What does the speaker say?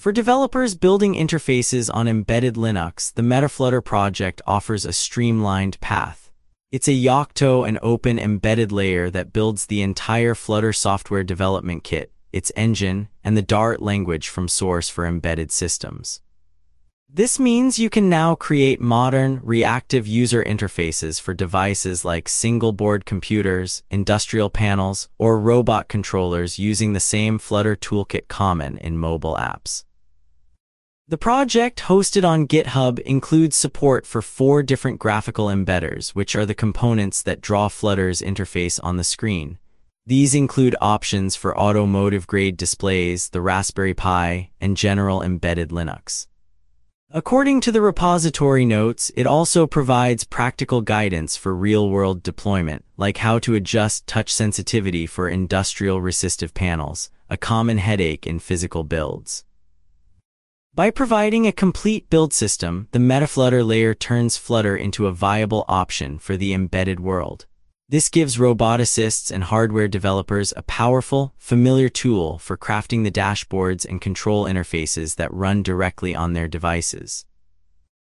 For developers building interfaces on embedded Linux, the MetaFlutter project offers a streamlined path. It's a Yocto and open embedded layer that builds the entire Flutter software development kit, its engine, and the Dart language from source for embedded systems. This means you can now create modern, reactive user interfaces for devices like single-board computers, industrial panels, or robot controllers using the same Flutter toolkit common in mobile apps. The project, hosted on GitHub, includes support for 4 different graphical embedders, which are the components that draw Flutter's interface on the screen. These include options for automotive-grade displays, the Raspberry Pi, and general embedded Linux. According to the repository notes, it also provides practical guidance for real-world deployment, like how to adjust touch sensitivity for industrial resistive panels, a common headache in physical builds. By providing a complete build system, the MetaFlutter layer turns Flutter into a viable option for the embedded world. This gives roboticists and hardware developers a powerful, familiar tool for crafting the dashboards and control interfaces that run directly on their devices.